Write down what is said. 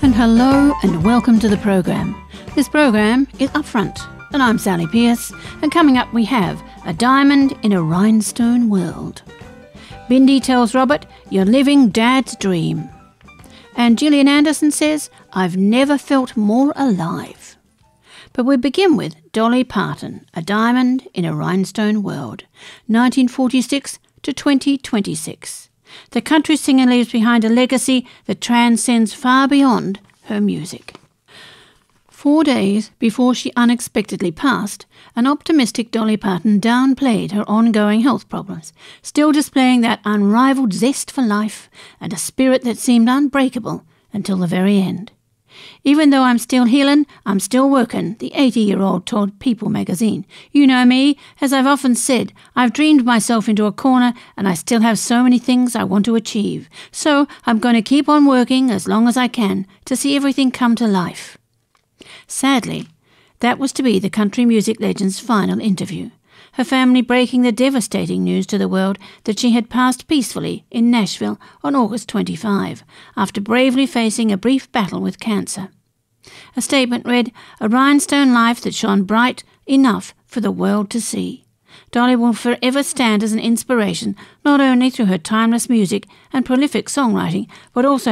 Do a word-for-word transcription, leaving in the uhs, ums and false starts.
And hello and welcome to the program. This program is Upfront, and I'm Sally Pierce, and coming up we have A Diamond in a Rhinestone World. Bindi tells Robert, "You're living Dad's dream." And Gillian Anderson says, "I've never felt more alive." But we begin with Dolly Parton, A Diamond in a Rhinestone World, nineteen forty-six to twenty twenty-six. The country singer leaves behind a legacy that transcends far beyond her music. Four days before she unexpectedly passed, an optimistic Dolly Parton downplayed her ongoing health problems, still displaying that unrivaled zest for life and a spirit that seemed unbreakable until the very end. "Even though I'm still healing, I'm still working," the eighty-year-old told People magazine. "You know me, as I've often said, I've dreamed myself into a corner and I still have so many things I want to achieve. So I'm going to keep on working as long as I can to see everything come to life." Sadly, that was to be the country music legend's final interview, her family breaking the devastating news to the world that she had passed peacefully in Nashville on August twenty-fifth, after bravely facing a brief battle with cancer. A statement read, "A rhinestone life that shone bright enough for the world to see." Dolly will forever stand as an inspiration, not only through her timeless music and prolific songwriting, but also